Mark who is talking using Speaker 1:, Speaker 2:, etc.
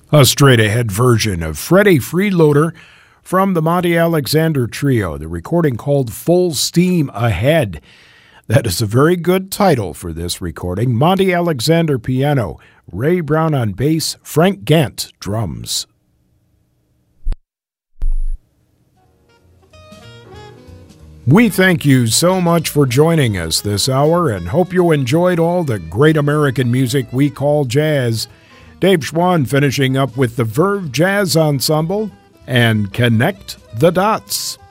Speaker 1: A straight-ahead version of Freddie Freeloader from the Monty Alexander Trio, the recording called Full Steam Ahead. That is a very good title for this recording. Monty Alexander piano, Ray Brown on bass, Frank Gant drums. We thank you so much for joining us this hour and hope you enjoyed all the great American music we call jazz. Dave Schwann finishing up with the Verve Jazz Ensemble and Connect the Dots.